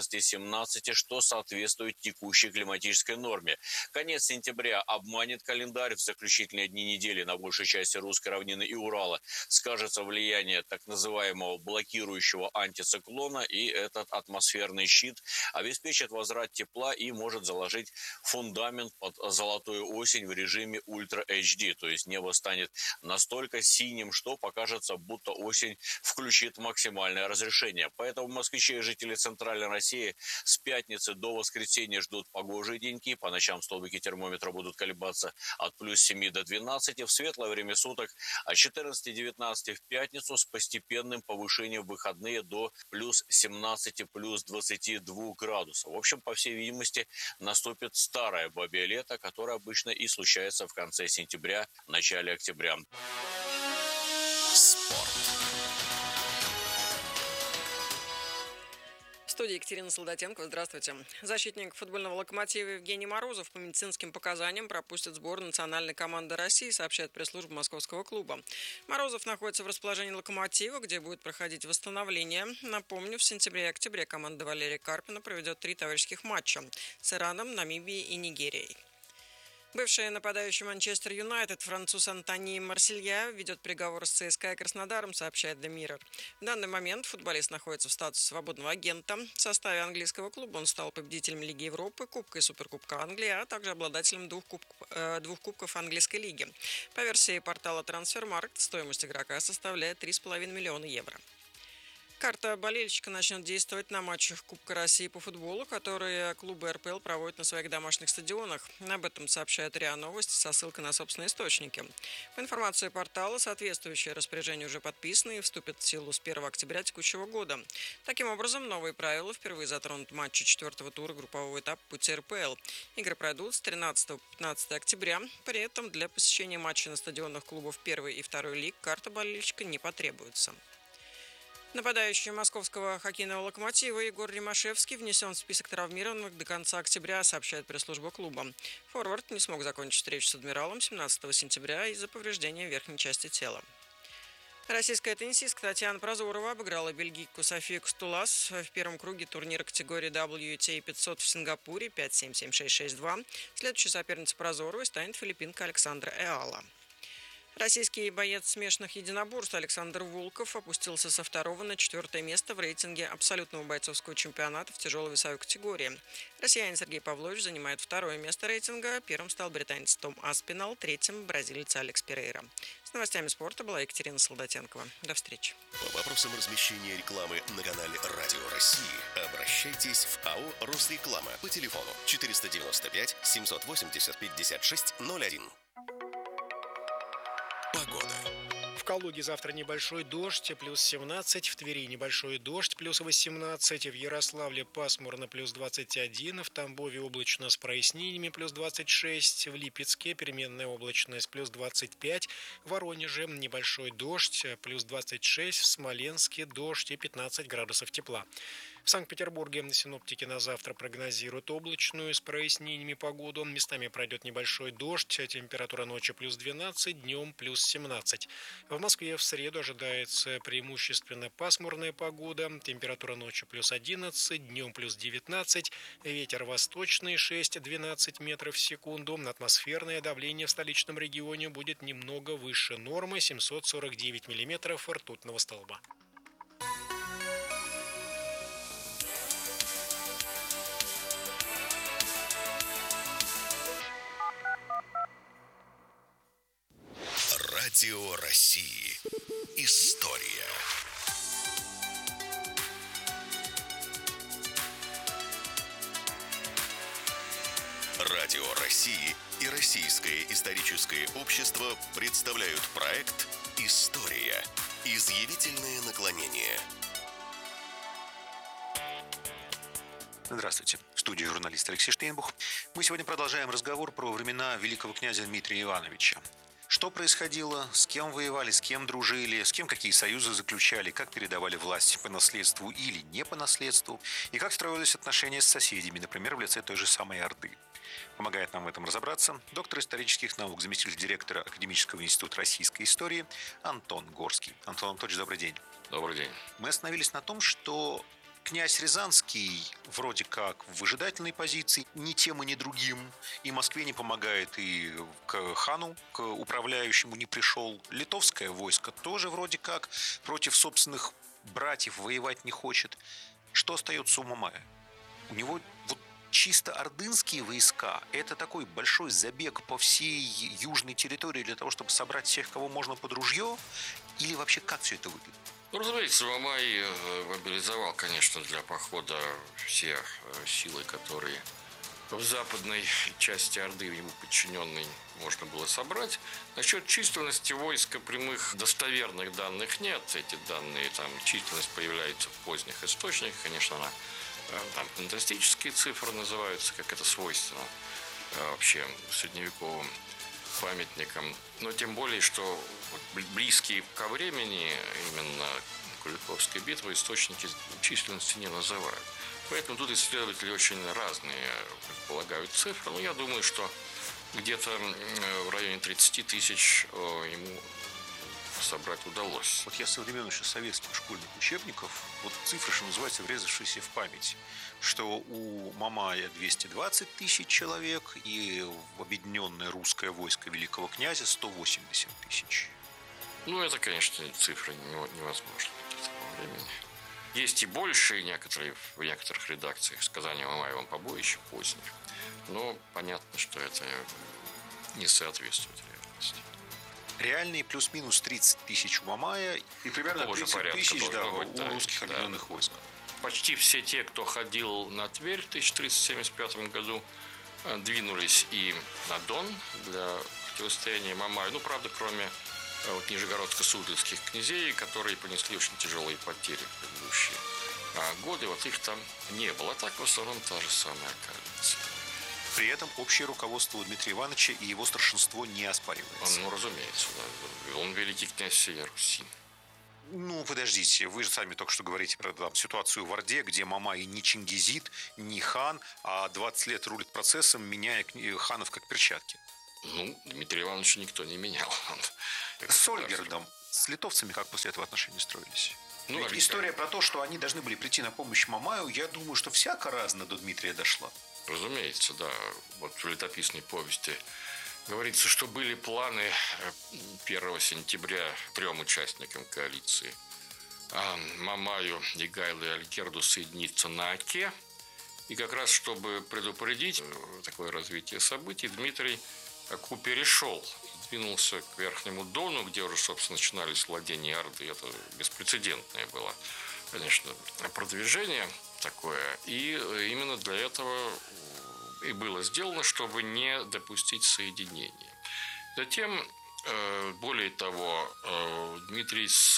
Speaker 20: 14-17, что соответствует текущей климатической норме. Конец сентября обманет календарь. В заключительные дни недели на большей части русской равнины и Урала скажется влияние так называемого блокирующего антициклона, и этот атмосферный щит обеспечит возврат тепла и может заложить фундамент под золотую осень в режиме Ультра HD, то есть небо станет настолько синим, что покажется, будто осень включит максимальное разрешение. Поэтому москвичи и жители Центральной России с пятницы до воскресенья ждут погожие деньки. По ночам столбики термометра будут колебаться от плюс 7 до 12, в светлое время суток от 14-19 в пятницу с постепенным повышением выходных до плюс 17, плюс 22 градусов. В общем, по всей видимости, наступит старое бабье лето, которое обычно и случается в конце сентября, начале октября.
Speaker 5: Спорт.
Speaker 2: студии Екатерина Солдатенкова. Здравствуйте. Защитник футбольного «Локомотива» Евгений Морозов по медицинским показаниям пропустит сбор национальной команды России, сообщает пресс-служба московского клуба. Морозов находится в расположении «Локомотива», где будет проходить восстановление. Напомню, в сентябре и октябре команда Валерия Карпина проведет 3 товарищеских матча с Ираном, Намибией и Нигерией. Бывший нападающий Манчестер Юнайтед француз Антони Марселья ведет переговоры с ЦСКА и Краснодаром, сообщает The Mirror. В данный момент футболист находится в статусе свободного агента. В составе английского клуба он стал победителем Лиги Европы, Кубка и Суперкубка Англии, а также обладателем двух кубков английской лиги. По версии портала Трансфермаркт, стоимость игрока составляет 3,5 миллиона евро. Карта болельщика начнет действовать на матчах Кубка России по футболу, которые клубы РПЛ проводят на своих домашних стадионах. Об этом сообщает РИА Новости со ссылкой на собственные источники. По информации портала, соответствующее распоряжение уже подписано и вступит в силу с 1 октября текущего года. Таким образом, новые правила впервые затронут матчи 4-го тура группового этапа пути РПЛ. Игры пройдут с 13 по 15 октября. При этом для посещения матчей на стадионах клубов 1 и 2 лиг карта болельщика не потребуется. Нападающий московского хоккейного «Локомотива» Егор Римашевский внесен в список травмированных до конца октября, сообщает пресс-служба клуба. Форвард не смог закончить встречу с «Адмиралом» 17 сентября из-за повреждения верхней части тела. Российская теннисистка Татьяна Прозорова обыграла бельгийку Софию Кстулас в первом круге турнира категории WTA 500 в Сингапуре 5-7, 7-6, 6-2. Следующей соперницей Прозоровой станет филиппинка Александра Эала. Российский боец смешанных единоборств Александр Волков опустился со 2-го на 4-е место в рейтинге абсолютного бойцовского чемпионата в тяжелой весовой категории. Россиянин Сергей Павлович занимает 2-е место рейтинга, первым стал британец Том Аспинал, третьим – бразилец Алекс Перейра. С новостями спорта была Екатерина Солдатенкова. До встречи.
Speaker 5: По вопросам размещения рекламы на канале «Радио России» обращайтесь в АО «Росреклама» по телефону 495 780 56 01. Погода.
Speaker 17: В Калуге завтра небольшой дождь, плюс 17, в Твери небольшой дождь, плюс 18, в Ярославле пасмурно, плюс 21, в Тамбове облачно с прояснениями, плюс 26, в Липецке переменная облачность, плюс 25, в Воронеже небольшой дождь, плюс 26, в Смоленске дождь и 15 градусов тепла. В Санкт-Петербурге синоптики на завтра прогнозируют облачную с прояснениями погоду. Местами пройдет небольшой дождь, температура ночью плюс 12, днем плюс 17. В Москве в среду ожидается преимущественно пасмурная погода. Температура ночью плюс 11, днем плюс 19. Ветер восточный 6-12 метров в секунду. Атмосферное давление в столичном регионе будет немного выше нормы 749 миллиметров ртутного столба.
Speaker 5: Радио России. История. Радио России и Российское историческое общество представляют проект «История. Изъявительное наклонение».
Speaker 21: Здравствуйте. В студии журналист Алексей Штейнбух. Мы сегодня продолжаем разговор про времена великого князя Дмитрия Ивановича. Что происходило, с кем воевали, с кем дружили, с кем какие союзы заключали, как передавали власть по наследству или не по наследству, и как строились отношения с соседями, например, в лице той же самой Орды. Помогает нам в этом разобраться доктор исторических наук, заместитель директора Академического института российской истории Антон Горский. Антон Анатольевич, добрый день.
Speaker 3: Добрый день.
Speaker 21: Мы остановились на том, что князь Рязанский вроде как в выжидательной позиции, ни тем и ни другим, и Москве не помогает, и к хану, к управляющему не пришел. Литовское войско тоже вроде как против собственных братьев воевать не хочет. Что остается у Мамая? У него вот чисто ордынские войска – это такой большой забег по всей южной территории для того, чтобы собрать всех, кого можно под ружье, или вообще как все это выглядит?
Speaker 3: Ну, разумеется, Мамай мобилизовал, конечно, для похода все силы, которые в западной части Орды, ему подчиненной, можно было собрать. Насчет численности войска прямых достоверных данных нет. Эти данные, там, численность появляется в поздних источниках. Конечно, там фантастические цифры называются, как это свойственно вообще средневековым памятникам. Но тем более, что близкие ко времени, именно Куликовской битвы источники численности не называют. Поэтому тут исследователи очень разные предполагают цифры. Но я думаю, что где-то в районе 30 тысяч ему собрать удалось.
Speaker 21: Вот я со времен еще советских школьных учебников, вот цифры, что называется, врезавшиеся в память, что у Мамая 220 тысяч человек и в объединенное русское войско великого князя 180 тысяч.
Speaker 3: Ну, это, конечно, цифры невозможны для того времени. Есть и большие некоторые в некоторых редакциях сказания о Мамаевом побоище поздних. Но понятно, что это не соответствует реальности.
Speaker 21: Реальные плюс-минус 30 тысяч у Мамая и примерно 30 тысяч у русских объединенных войск.
Speaker 3: Почти все те, кто ходил на Тверь в 1375 году, двинулись и на Дон для противостояния Мамаю. Ну, правда, кроме нижегородско-суздальских князей, которые понесли очень тяжелые потери в предыдущие годы. Вот их там не было. Так в основном та же самая коалиция.
Speaker 21: При этом общее руководство Дмитрия Ивановича и его старшинство не оспаривается.
Speaker 3: Ну, разумеется, да. Он великий князь всей Руси.
Speaker 21: Ну, подождите, вы же сами только что говорите про ситуацию в Орде, где Мамай не чингизид, не хан, а 20 лет рулит процессом, меняя ханов как перчатки.
Speaker 3: Ну, Дмитрия Ивановича никто не менял.
Speaker 21: С Ольгердом, с литовцами как после этого отношения строились? Ну, история про то, что они должны были прийти на помощь Мамаю, я думаю, что всяко разно до Дмитрия дошла.
Speaker 3: Разумеется, да. Вот в летописной повести говорится, что были планы 1 сентября 3 участникам коалиции. Мамаю, Егайлу и Ольгерду соединиться на Оке. И как раз, чтобы предупредить такое развитие событий, Дмитрий Оку перешел и двинулся к Верхнему Дону, где уже, собственно, начинались владения Орды. Это беспрецедентное было, конечно, продвижение такое. И именно для этого и было сделано, чтобы не допустить соединения. Затем, более того, Дмитрий с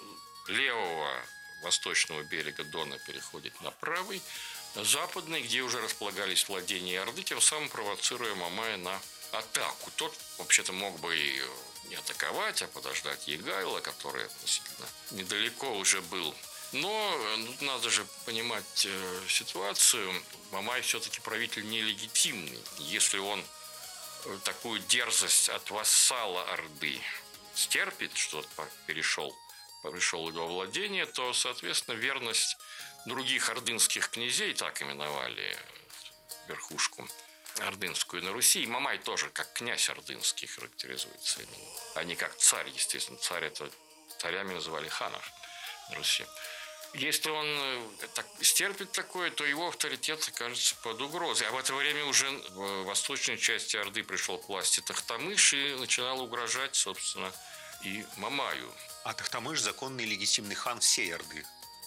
Speaker 3: левого восточного берега Дона переходит на правый, западный, где уже располагались владения Орды, тем самым провоцируя Мамая на атаку. Тот, вообще-то, мог бы и не атаковать, а подождать Егайла, который относительно недалеко уже был. Но надо же понимать ситуацию. Мамай все-таки правитель нелегитимный. Если он такую дерзость от вассала Орды стерпит, что пришел в его владение, то, соответственно, верность других ордынских князей, так именовали верхушку ордынскую на Руси, и Мамай тоже как князь ордынский характеризуется, а не как царь, естественно. Царями называли ханов на Руси. Если он стерпит такое, то его авторитет окажется под угрозой. А в это время уже в восточной части Орды пришел к власти Тохтамыш и начинал угрожать, собственно, и Мамаю.
Speaker 21: А Тохтамыш – законный и легитимный хан всей Орды.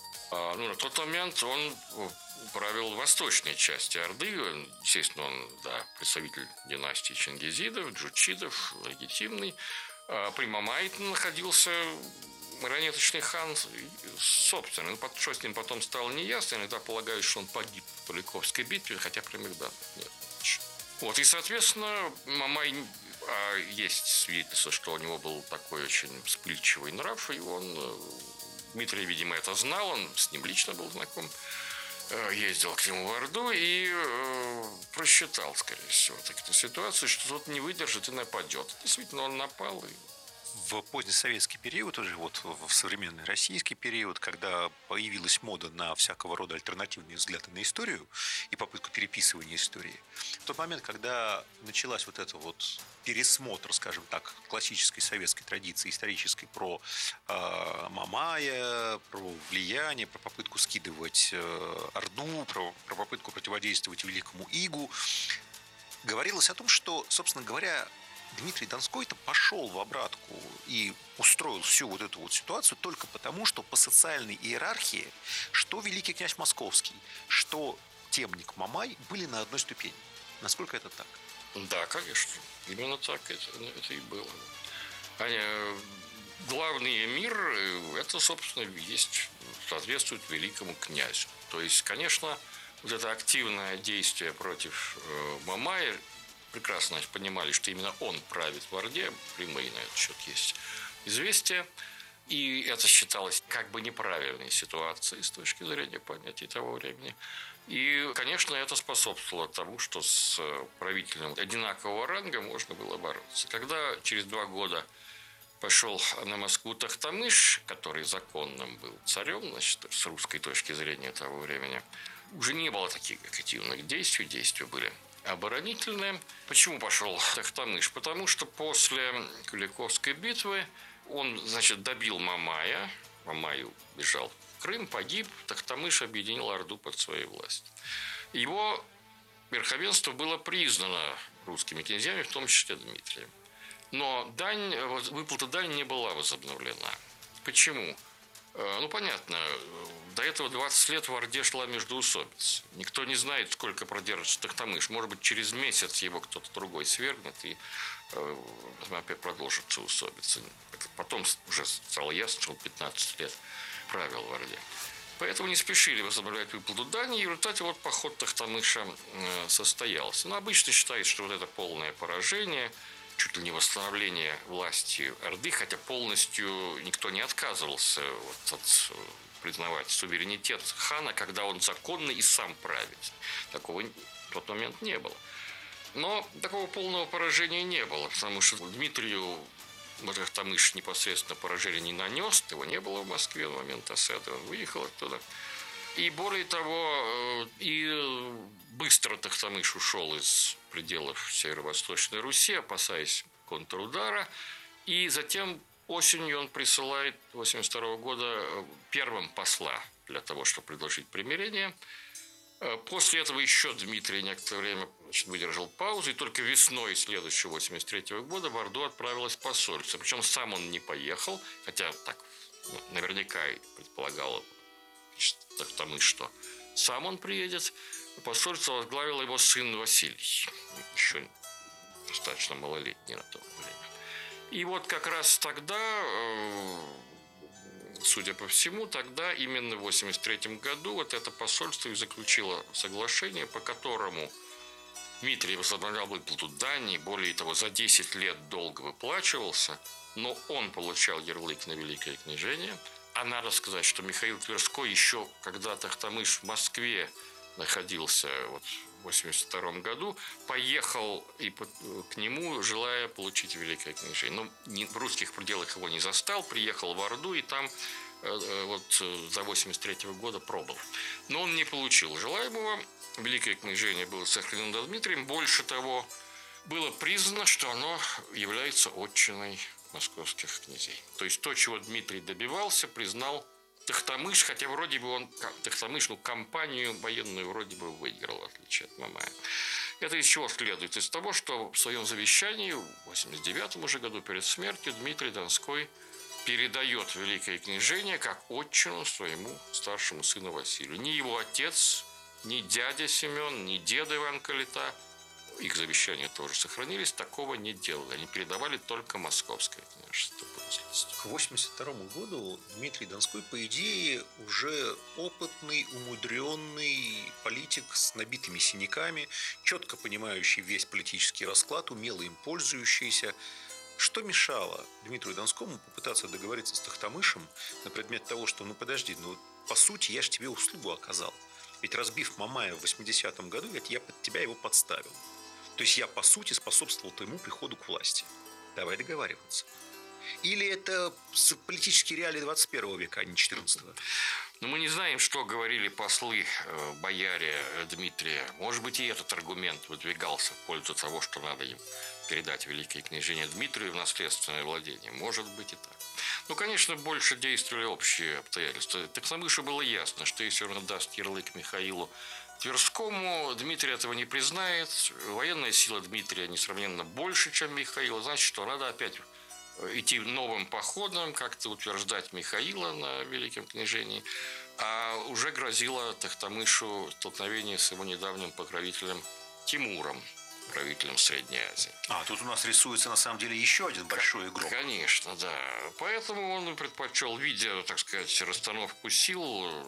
Speaker 3: На тот момент он правил восточной части Орды. Естественно, он представитель династии чингизидов, джучидов, легитимный. При Мамае находился марионеточный хан собственный. Что с ним потом стало неясно. Иногда полагают, что он погиб в Куликовской битве, хотя прямых данных нет. Вот, и, соответственно, Мамай, есть свидетельство, что у него был такой очень вспыльчивый нрав, и Дмитрий, видимо, это знал, он с ним лично был знаком, ездил к нему в Орду и просчитал, скорее всего, такую ситуацию, что тот не выдержит и нападет. Действительно, он напал и...
Speaker 21: В позднесоветский период, уже вот в современный российский период, когда появилась мода на всякого рода альтернативные взгляды на историю и попытку переписывания истории, в тот момент, когда началась вот эта вот пересмотр, скажем так, классической советской традиции исторической про Мамая, про влияние, про попытку скидывать Орду, про попытку противодействовать великому Игу, говорилось о том, что, собственно говоря, Дмитрий Донской-то пошел в обратку и устроил всю вот эту вот ситуацию только потому, что по социальной иерархии что великий князь Московский, что темник Мамай были на одной ступени. Насколько это так?
Speaker 3: Да, конечно. Именно так это и было. Главный мир, это, собственно, соответствует великому князю. То есть, конечно, вот это активное действие против Мамая, прекрасно понимали, что именно он правит в Орде, прямые на этот счет есть известия. И это считалось как бы неправильной ситуацией с точки зрения понятий того времени. И, конечно, это способствовало тому, что с правителем одинакового ранга можно было бороться. Когда через 2 года пошел на Москву Тохтамыш, который законным был царем, значит, с русской точки зрения того времени, уже не было таких активных действий, действия были оборонительные. Почему пошел Тохтамыш? Потому что после Куликовской битвы он, значит, добил Мамая. Мамай бежал в Крым, погиб. Тохтамыш объединил Орду под своей властью. Его верховенство было признано русскими князьями, в том числе Дмитрием. Но выплата дани не была возобновлена. Почему? Ну, понятно, до этого 20 лет в Орде шла междоусобица. Никто не знает, сколько продержится Тохтамыш. Может быть, через месяц его кто-то другой свергнет, и опять продолжится усобица. Потом уже стало ясно, что он 15 лет правил в Орде. Поэтому не спешили возобновлять выплату дани, и в результате вот поход Тохтамыша состоялся. Но обычно считается, что вот это полное поражение, чуть ли не восстановление власти Орды, хотя полностью никто не отказывался от признавать суверенитет хана, когда он законный и сам правит. Такого в тот момент не было. Но такого полного поражения не было, потому что Дмитрию Тохтамыш непосредственно поражение не нанес, его не было в Москве в момент осады, он выехал оттуда. И более того, и быстро Тохтамыш ушел из пределов Северо-Восточной Руси, опасаясь контрудара. И затем осенью он присылает 1982 года первым посла для того, чтобы предложить примирение. После этого еще Дмитрий некоторое время выдержал паузу, и только весной следующего 1983 года в Орду отправилось посольство. Причем сам он не поехал, хотя так наверняка и предполагал Тохтамыш, что сам он приедет. Посольство возглавил его сын Василий, еще достаточно малолетний на то время. И вот как раз тогда, судя по всему, тогда именно в 1983 году вот это посольство и заключило соглашение, по которому Дмитрий возобновлял выплату дани, более того, за 10 лет долго выплачивался, но он получал ярлык на Великое княжение. А надо сказать, что Михаил Тверской еще, когда Тохтамыш в Москве находился в 1982 году, поехал и к нему, желая получить Великое княжение. Но в русских пределах его не застал, приехал в Орду и там за 1983 года пробыл. Но он не получил желаемого. Великое княжение было сохранено до Дмитрием. Больше того, было признано, что оно является отчиной московских князей. То есть то, чего Дмитрий добивался, признал Тохтамыш, хотя вроде бы Тохтамыш, кампанию военную вроде бы выиграл, в отличие от Мамая. Это из чего следует? Из того, что в своем завещании в 1989 уже году перед смертью Дмитрий Донской передает Великое княжение как отчину своему старшему сыну Василию. Ни его отец, ни дядя Семен, ни дед Иван Калита, их завещания тоже сохранились, такого не делали. Они передавали только Московское княжество.
Speaker 21: К 1982 году Дмитрий Донской, по идее, уже опытный, умудренный политик с набитыми синяками, четко понимающий весь политический расклад, умело им пользующийся. Что мешало Дмитрию Донскому попытаться договориться с Тохтамышем на предмет того, что, подожди, по сути, я же тебе услугу оказал. Ведь разбив Мамая в 80-м году, ведь я под тебя его подставил. То есть я, по сути, способствовал твоему приходу к власти. Давай договариваться. Или это политические реалии 21 века, а не 14-го?
Speaker 3: Но мы не знаем, что говорили послы, бояре Дмитрия. Может быть, и этот аргумент выдвигался в пользу того, что надо им передать Великое княжение Дмитрию в наследственное владение. Может быть и так. Конечно, больше действовали общие обстоятельства. Тохтамышу было ясно, что если он отдаст ярлык Михаилу Тверскому, Дмитрий этого не признает. Военная сила Дмитрия несравненно больше, чем Михаила. Значит, что надо опять идти новым походом, как-то утверждать Михаила на Великом княжении. А уже грозило Тохтамышу столкновение с его недавним покровителем Тимуром, правителем Средней Азии.
Speaker 21: Тут у нас рисуется, на самом деле, еще один большой игрок.
Speaker 3: Конечно, да. Поэтому он предпочел, видя, так сказать, расстановку сил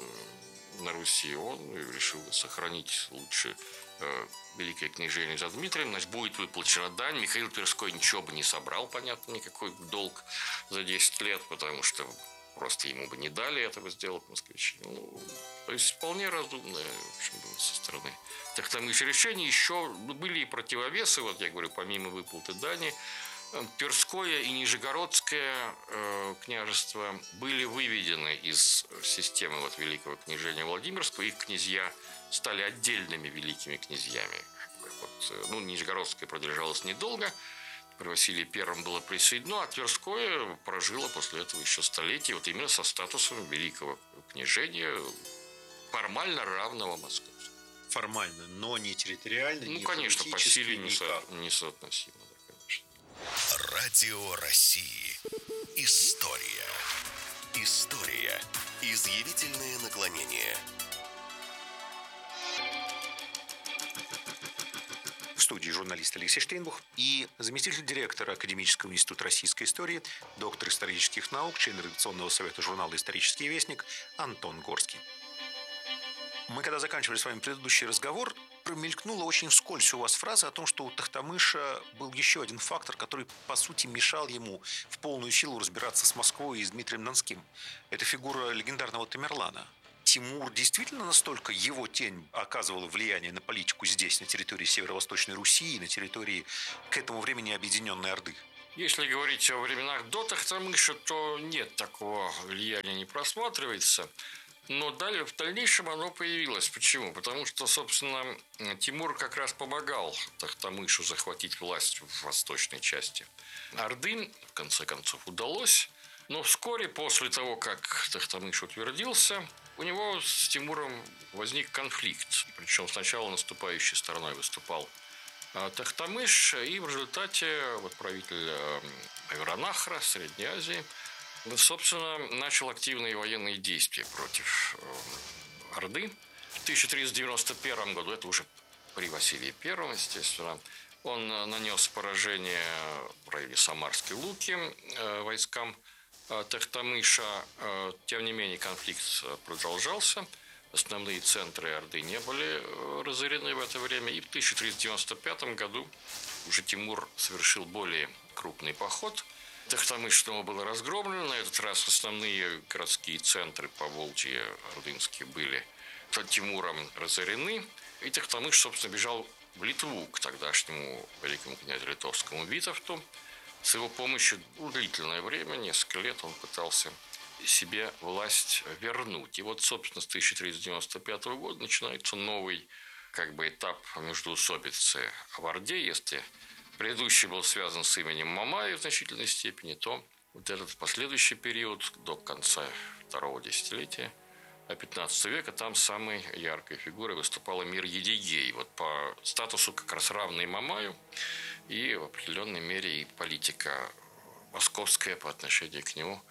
Speaker 3: на Руси, он решил сохранить лучше Великое княжение за Дмитрием. Значит, будет выплачена дань. Михаил Тверской ничего бы не собрал, понятно, никакой долг за 10 лет, потому что просто ему бы не дали этого сделать москвичи. То есть вполне разумное, в общем, было со стороны Тохтамыша решение. Еще были и противовесы, вот я говорю, помимо выплаты дани, Тверское и Нижегородское княжества были выведены из системы Великого княжения Владимирского. Их князья стали отдельными великими князьями. Нижегородское продержалось недолго. При Василии I было присоединено, а Тверское прожило после этого еще столетия именно со статусом великого княжения, формально равного московскому.
Speaker 21: Формально, но не территориально, не
Speaker 3: конечно, по силе несоотносимо.
Speaker 5: Радио России. История. История. Изъявительные наклонения.
Speaker 21: В студии журналист Алексей Штейнбух и заместитель директора Академического института российской истории, доктор исторических наук, член редакционного совета журнала «Исторический вестник» Антон Горский. Мы, когда заканчивали с вами предыдущий разговор, промелькнула очень вскользь у вас фраза о том, что у Тохтамыша был еще один фактор, который, по сути, мешал ему в полную силу разбираться с Москвой и с Дмитрием Донским. Это фигура легендарного Тамерлана. Тимур действительно настолько его тень оказывала влияние на политику здесь, на территории Северо-Восточной Руси и на территории к этому времени Объединенной Орды?
Speaker 3: Если говорить о временах до Тохтамыша, то нет, такого влияния не просматривается. Но далее, в дальнейшем оно появилось. Почему? Потому что, собственно, Тимур как раз помогал Тохтамышу захватить власть в восточной части Орды. В конце концов, удалось. Но вскоре после того, как Тохтамыш утвердился, у него с Тимуром возник конфликт. Причем сначала наступающей стороной выступал Тохтамыш, и в результате правитель Аверонахра, Средней Азии, собственно, начал активные военные действия против Орды. В 1391 году, это уже при Василии I, естественно, он нанес поражение в районе Самарской Луки войскам Тохтамыша. Тем не менее, конфликт продолжался. Основные центры Орды не были разорены в это время. И в 1395 году уже Тимур совершил более крупный поход. Тохтамыш снова был разгромлен. На этот раз основные городские центры Поволжья ордынские были Тимуром разорены. И Тохтамыш, собственно, бежал в Литву к тогдашнему великому князю литовскому Витовту. С его помощью длительное время, несколько лет, он пытался себе власть вернуть. И собственно, с 1395 года начинается новый этап междоусобицы в Орде. Если предыдущий был связан с именем Мамая в значительной степени, то этот последующий период до конца второго десятилетия 15 века, там самой яркой фигурой выступал эмир Едигей. По статусу как раз равный Мамаю, и в определенной мере и политика московская по отношению к нему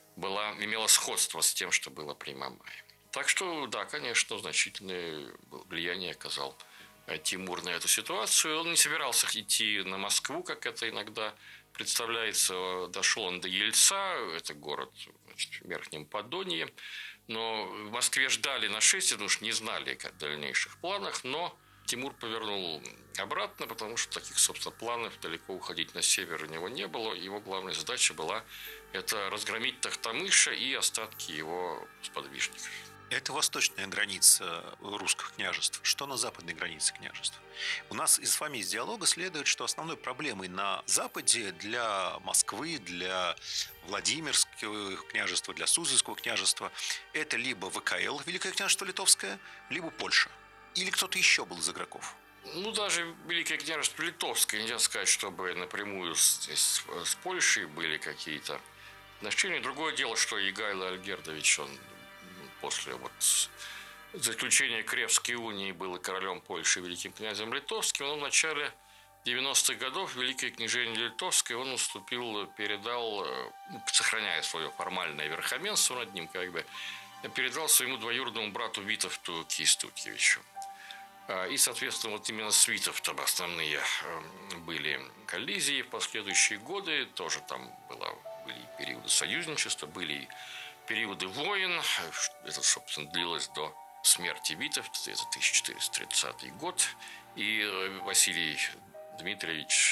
Speaker 3: имела сходство с тем, что было при Мамае. Так что, да, конечно, значительное влияние оказал Тимур на эту ситуацию. Он не собирался идти на Москву, как это иногда представляется. Дошел он до Ельца, это город в Верхнем Подонье. Но в Москве ждали нашествия, потому что не знали о дальнейших планах. Но Тимур повернул обратно, потому что таких, собственно, планов далеко уходить на север у него не было. Его главная задача была это разгромить Тохтамыша и остатки его сподвижников.
Speaker 21: Это восточная граница русских княжеств. Что на западной границе княжеств? У нас с вами из диалога следует, что основной проблемой на Западе для Москвы, для Владимирского княжества, для Суздальского княжества это либо ВКЛ, Великое княжество Литовское, либо Польша. Или кто-то еще был из игроков?
Speaker 3: Даже Великое княжество Литовское, нельзя сказать, чтобы напрямую с Польшей были какие-то отношения. Другое дело, что Егайло Альгердович, он после заключения Кревской унии был и королем Польши, и великим князем Литовским, но в начале 90-х годов Великое княжение Литовское он передал, сохраняя свое формальное верховенство над ним, передал своему двоюродному брату Витовту Кистутьевичу. И, соответственно, именно с Витовтом основные были коллизии в последующие годы. Тоже там были периоды союзничества, были периоды войн. Это, собственно, длилось до смерти Витовта, это 1430 год. И Василий Дмитриевич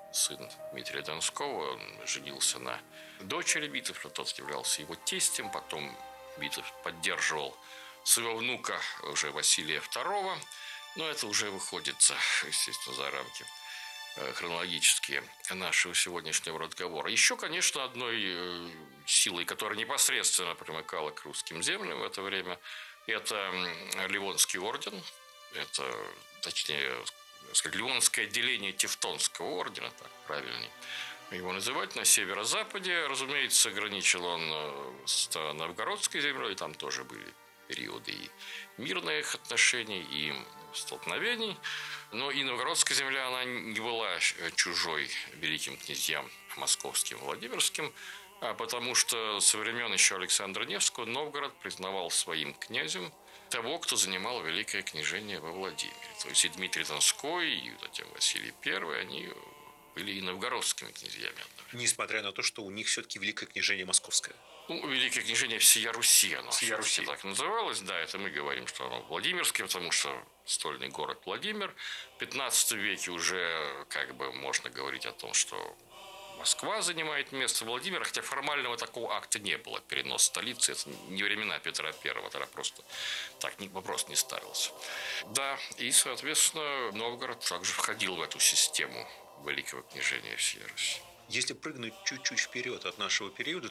Speaker 3: сын Дмитрия Донского. Он женился на дочери Витовта, тот являлся его тестем. Потом Витовт поддерживал своего внука уже Василия II. Но это уже выходит, естественно, за рамки хронологические нашего сегодняшнего разговора. Еще, конечно, одной силой, которая непосредственно примыкала к русским землям в это время, это Ливонский орден. Это, точнее, Ливонское отделение Тевтонского ордена, так правильнее его называть, на северо-западе. Разумеется, граничил он с Новгородской землей, там тоже были периоды и мирных отношений, и столкновений. Но и Новгородская земля, она не была чужой великим князьям московским и Владимирским, потому что со времен еще Александра Невского Новгород признавал своим князем того, кто занимал великое княжение во Владимире. То есть и Дмитрий Донской, и затем Василий I, они были и новгородскими князьями.
Speaker 21: Несмотря на то, что у них все-таки великое княжение московское.
Speaker 3: Великое княжение всея Руси, оно всея Руси так называлось. Да, это мы говорим, что оно Владимирское, потому что стольный город Владимир. В 15 веке уже можно говорить о том, что Москва занимает место Владимира, хотя формального такого акта не было. Перенос столицы – это не времена Петра I, тогда просто так вопрос не ставился. Да, и, соответственно, Новгород также входил в эту систему великого княжения всей Руси.
Speaker 21: Если прыгнуть чуть-чуть вперед от нашего периода,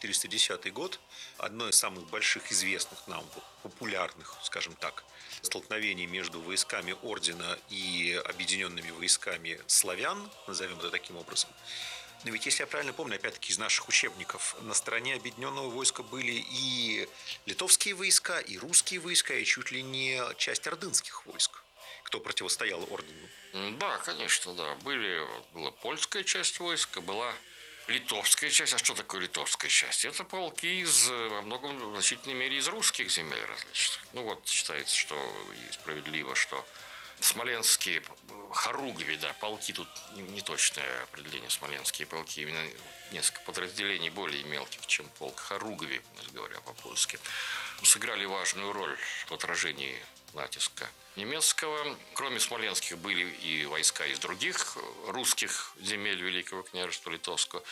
Speaker 21: 1410 год, одно из самых больших известных нам, популярных, скажем так, столкновений между войсками ордена и объединенными войсками славян, назовем это таким образом. Но ведь, если я правильно помню, опять-таки из наших учебников, на стороне объединенного войска были и литовские войска, и русские войска, и чуть ли не часть ордынских войск, кто противостоял ордену.
Speaker 3: Да, конечно, да. Была польская часть войска, была литовская часть. А что такое литовская часть? Это полки во многом, в значительной мере, из русских земель различных. Считается, что и справедливо, что смоленские хоругви, да, полки, тут неточное определение, смоленские полки, именно несколько подразделений более мелких, чем полк хоругви, говоря по-польски, сыграли важную роль в отражении натиска немецкого. Кроме смоленских были и войска из других русских земель Великого княжества Литовского.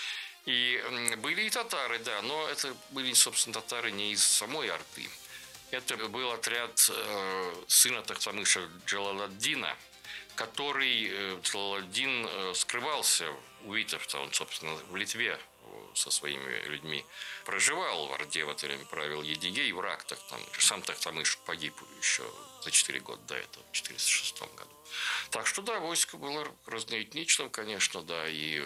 Speaker 3: И были и татары, да, но это были, собственно, татары не из самой Орды. Это был отряд сына Тахтамыша Джалаладдина, который Джалаладдин скрывался у Витовта, он, собственно, в Литве со своими людьми проживал, в Орде в это время правил Едигей, враг Тахтамыша. Сам Тахтамыш погиб еще за 4 года до этого, в 406 году. Так что, да, войско было разноэтничным, конечно, да, и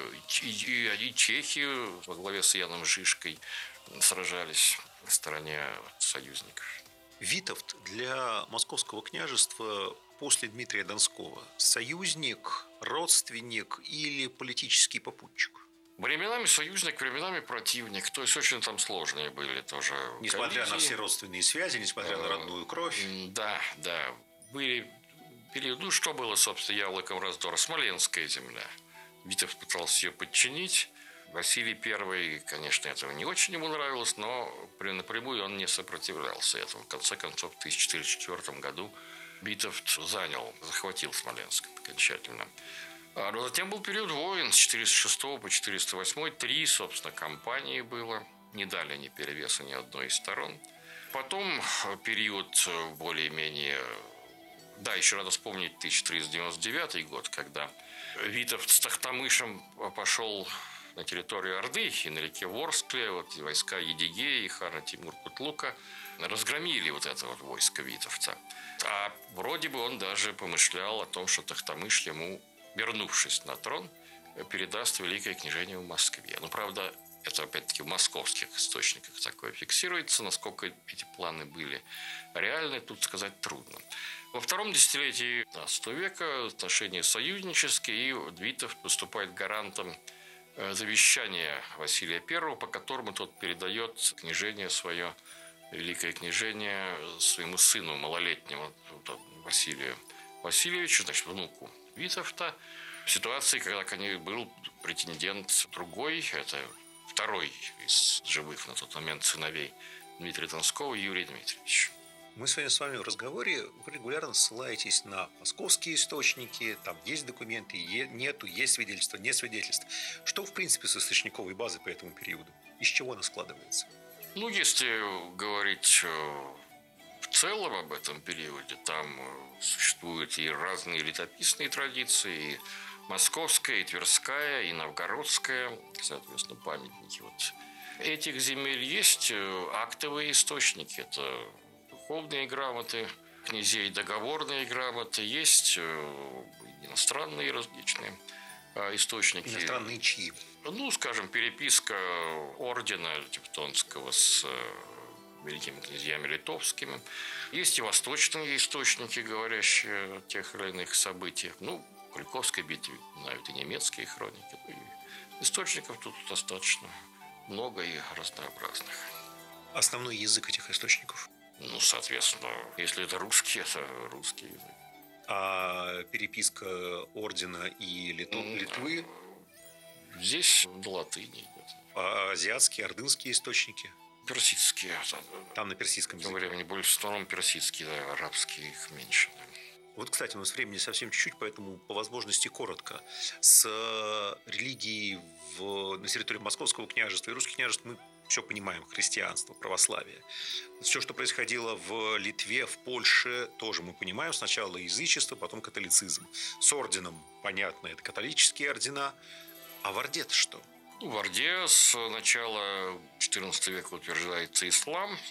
Speaker 3: чехи во главе с Яном Жишкой сражались на стороне союзников.
Speaker 21: Витовт для московского княжества после Дмитрия Донского союзник, родственник или политический попутчик?
Speaker 3: Временами союзник, временами противник. То есть очень там сложные были тоже
Speaker 21: несмотря
Speaker 3: коллизии.
Speaker 21: На все родственные связи, несмотря на родную кровь.
Speaker 3: Да. Были периоды, что было, собственно, яблоком раздора. Смоленская земля. Витовт пытался ее подчинить. Василий I, конечно, этого не очень ему нравилось, но напрямую он не сопротивлялся этому. В конце концов, в 1404 году Витовт захватил Смоленск окончательно. Но затем был период войн с 406 по 408. 3, собственно, кампании было. Не дали они перевеса ни одной из сторон. Потом период более-менее... Да, еще надо вспомнить 1399 год, когда Витовт с Тахтамышем пошел на территорию Орды, и на реке Ворскле войска Едигея и хана Тимур-Кутлука разгромили это войско Витовта. А вроде бы он даже помышлял о том, что Тахтамыш ему, вернувшись на трон, передаст великое княжение в Москве. Но, правда, это опять-таки в московских источниках такое фиксируется. Насколько эти планы были реальны, тут сказать трудно. Во втором десятилетии XVII века отношения союзнические, и Витовт выступает гарантом завещания Василия I, по которому тот передает княжение свое, великое княжение, своему сыну малолетнему Василию Васильевичу, значит, внуку Витовта. В ситуации, когда был претендент другой, это второй из живых на тот момент сыновей Дмитрия Донского, Юрий Дмитриевич.
Speaker 21: Мы сегодня с вами в разговоре, вы регулярно ссылаетесь на московские источники, там есть документы, нету, есть свидетельства, нет свидетельств. Что, в принципе, с источниковой базой по этому периоду? Из чего она складывается?
Speaker 3: Ну, если говорить в целом об этом периоде, там существуют и разные летописные традиции, и московская, и тверская, и новгородская, соответственно, памятники. Вот этих земель есть актовые источники, это духовные грамоты князей, договорные грамоты, есть иностранные различные источники.
Speaker 21: Иностранные чьи?
Speaker 3: Ну, скажем, переписка ордена Тевтонского с великими князьями литовскими. Есть и восточные источники, говорящие о тех или иных событиях. Ну, Куликовской битве знают и немецкие хроники. И источников тут достаточно много и разнообразных.
Speaker 21: Основной язык этих источников?
Speaker 3: Ну, соответственно, если это русский, это русский язык.
Speaker 21: А переписка ордена и Литвы?
Speaker 3: Здесь на латыни идет.
Speaker 21: А азиатские, ордынские источники?
Speaker 3: Персидские.
Speaker 21: Там на персидском языке?
Speaker 3: Времени больше, в основном персидские, да, арабские их меньше. Да.
Speaker 21: Вот, кстати, у нас времени совсем чуть-чуть, поэтому по возможности коротко. С религией на территории Московского княжества и русских княжеств мы все понимаем: христианство, православие. Все, что происходило в Литве, в Польше, тоже мы понимаем. Сначала язычество, потом католицизм. С орденом, понятно, это католические ордена. А в Орде-то что?
Speaker 3: В Орде с начала XIV века утверждается ислам.